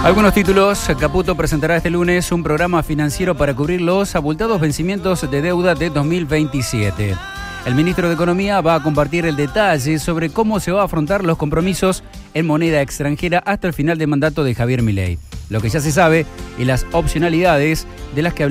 Algunos títulos. Caputo presentará este lunes un programa financiero para cubrir los abultados vencimientos de deuda de 2027. El ministro de Economía va a compartir el detalle sobre cómo se va a afrontar los compromisos en moneda extranjera hasta el final de mandato de Javier Milei. Lo que ya se sabe y las opcionalidades de las que